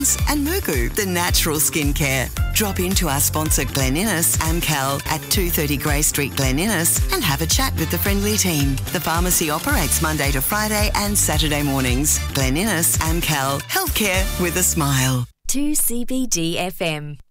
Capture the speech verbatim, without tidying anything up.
and Mugu, the natural skincare. Drop into our sponsor Glen Innes, Amcal, at two thirty Grey Street, Glen Innes, and have a chat with the friendly team. The pharmacy operates Monday to Friday and Saturday mornings. Glen Innes, Amcal, healthcare with a smile. two C B D F M.